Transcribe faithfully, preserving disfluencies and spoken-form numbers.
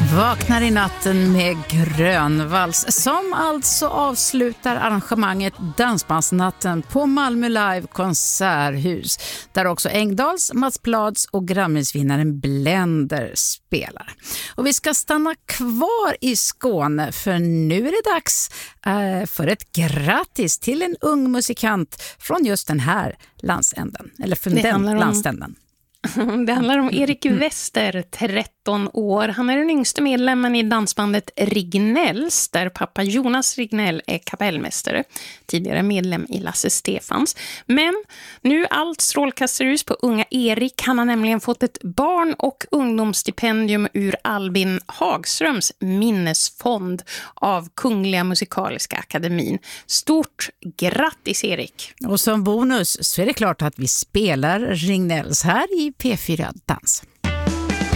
Vaknar i natten med Grönvals som alltså avslutar arrangemanget Dansbandsnatten på Malmö Live konserthus där också Engdahls, Mats Blads och Grammisvinnaren Blender spelar. Och vi ska stanna kvar i Skåne för nu är det dags eh, för ett grattis till en ung musikant från just den här landsänden, eller från det den om... landständan. Det handlar om Erik Wester, tretton år. Han är den yngste medlemmen i dansbandet Rignells, där pappa Jonas Rignell är kapellmästare. Tidigare medlem i Lasse Stefans. Men nu allt strålkastarljus på unga Erik. Han har nämligen fått ett barn- och ungdomsstipendium ur Albin Hagströms minnesfond av Kungliga Musikaliska Akademin. Stort grattis Erik! Och som bonus så är det klart att vi spelar Rignells här i P fyra Dans.